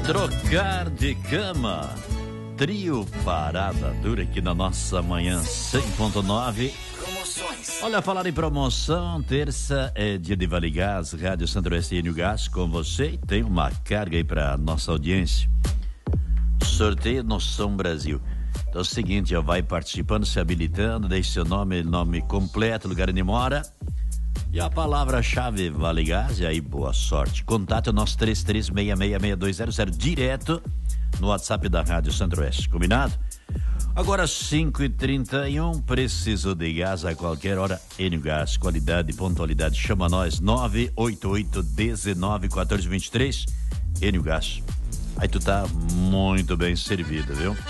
Trocar de cama. Trio Parada Dura aqui na nossa manhã 100.9. Promoções. Olha, falar em promoção, terça é dia de Vale Gás, Rádio Centro-Oeste e Gás com você. E tem uma carga aí pra nossa audiência. Sorteio no Som Brasil. Então é o seguinte, ó, vai participando, se habilitando, deixe seu nome completo, lugar onde mora. E a palavra-chave Vale Gás, e aí boa sorte. Contato nosso 33666200 direto no WhatsApp da Rádio Centro-Oeste, combinado? Agora 5h31, preciso de gás a qualquer hora. Enio Gás, qualidade e pontualidade, chama nós, 988-19-1423, Enio Gás. Aí tu tá muito bem servido, viu?